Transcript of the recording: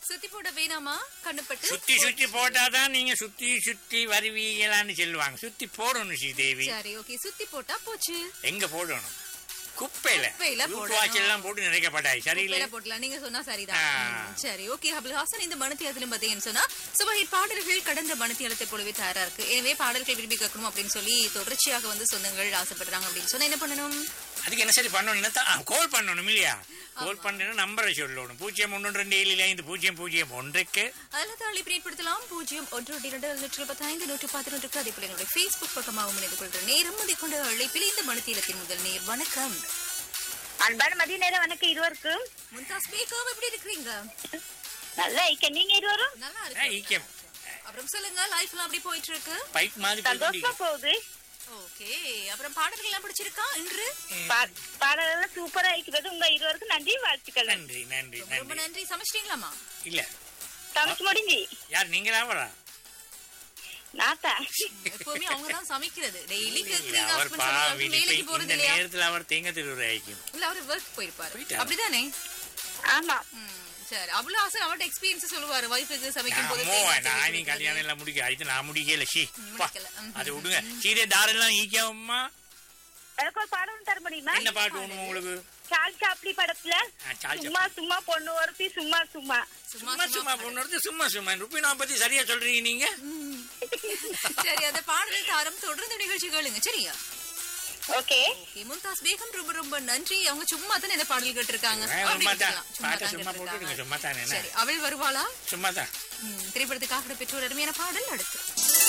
சுத்தி போட வேணாமா கண்ணுப்பட்டு? சுத்தி சுத்தி போட்டாதான் நீங்க சுத்தி சுத்தி வருவீங்களான்னு சொல்லுவாங்க. சுத்தி போடணும் ஸ்ரீதேவி. சரி ஓகே, சுத்தி போட்டா போச்சு. எங்க போடணும்? குப்பையில போடணும். வாச்செல்லாம் போட்டு நிறைக்கப்பட்டாய். சரியில்லை போடலாம், நீங்க சொன்னா சரிதான். சரி ஓகே அபுல் ஹாசன், இந்த மணித்தியாலத்திலும் பாத்தீங்கன்னு சொன்னா சுபஹிட் பாடல்கள் கடந்த மணித்தியாலத்தை போலவே தயாரா இருக்கு. எனவே பாடல்கள் விரும்பி கேட்கணும் அப்படின்னு சொல்லி தொடர்ச்சியாக வந்து சொந்தங்கள் ஆசைப்படுறாங்க அப்படின்னு சொன்னா என்ன பண்ணணும்? அதுக்கு என்ன சரி பண்ணணும்? கோல் பண்ணணும் இல்லையா? கோல் பண்ணணும், நம்பரை சொல்லணும். 01275001 அதுல தாளி பிரியப்படுத்தலாம். 0122 அதே போல என்னுடைய Facebook பக்கமாகவும் இணைந்து கொள்ற நேரம் முதிக்கொண்டு அழைப்பில் இந்த மணித்தியாலத்தின் முதல் நேர். வணக்கம். அன்பான மதிய நேரம் வணக்கம் இருவருக்கும். மும்தாஸ் பேகம், எப்படி இருக்கீங்க? நல்லா இருக்கேன், நீங்க இருவரும்? நல்லா இருக்கு. அப்புறம் சொல்லுங்க, லைஃப் எல்லாம் அப்படி போயிட்டு இருக்கு? பைப் மாதிரி சந்தோஷமா போகுது. ஓகே, அப்புறம் பாடல்கள் எல்லாம் பிடிச்சிருக்கா? இன்று பாடல்கள் சூப்பரா இருக்கிறது. உங்க இருவருக்கும் நன்றி, வாழ்த்துக்கள். நன்றி நன்றி ரொம்ப நன்றி. சமைச்சிட்டீங்களாமா? இல்ல, சமைச்சு முடிஞ்சு. யார் நீங்களா? வரா நாத்தா எப்பவுமே அவங்கதான் சமைக்கிறது. டெய்லி அவர் வேலைக்கு போறது இல்லையா? நேரத்துல அவர் தேங்க திருவுரை ஆயிக்கும். இல்ல, அவர் ஒர்க் போயிருப்பாரு, அப்படிதானே? ஆமா. சரி, அவ்வளவு ஆசை அவட்ட எக்ஸ்பீரியன்ஸ் சொல்லுவாரு. வைஃபுக்கு சமைக்கும் போது நான் நீ கல்யாணம் எல்லாம் முடிக்க ஆயிட்டு நான் முடிக்கல. அது விடுங்க. சீரே தாரெல்லாம் ஈக்காமமா. எனக்கு ஒரு பாடம் தர முடியுமா? என்ன பாட்டு ஒண்ணு உங்களுக்கு? சார்லி சாப்ளின் படத்துல சும்மா சும்மா பொண்ணு ஒருத்தி சும்மா சும்மா சும்மா சும்மா பொண்ணு ஒருத்தி சும்மா சும்மா ருபினா பத்தி சரியா சொல்றீங்க நீங்க. சரி, அந்த பாடலை தாரம் தொடர்ந்து நிகழ்ச்சி கேளுங்க, சரியா? ஓகே. மும்தாஸ் பேகம் ரொம்ப ரொம்ப நன்றி. அவங்க சும்மா தானே இந்த பாடல் கேட்டிருக்காங்க. சரி, அவள் வருவாளா? சும்மா தான். திரைப்படத்துக்காக பெற்றோர் அருமையான பாடல் அடுத்து.